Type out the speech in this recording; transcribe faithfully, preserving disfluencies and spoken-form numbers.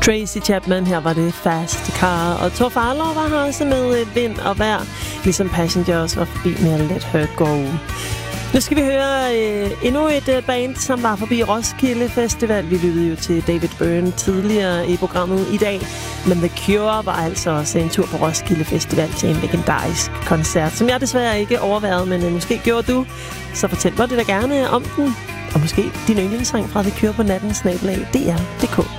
Tracy Chapman, her var det Fast Car. Og Tor Farlor var her også med vind og vejr, ligesom Passengers var forbi med Let Her Go. Nu skal vi høre øh, endnu et øh, band, som var forbi Roskilde Festival. Vi lyttede jo til David Byrne tidligere i programmet i dag. Men The Cure var altså også en tur på Roskilde Festival til en legendarisk koncert, som jeg desværre ikke overværede, men øh, måske gjorde du. Så fortæl mig det da gerne om den. Og måske din yndlingssang fra The Cure på natten, snabel-a D R punktum d k.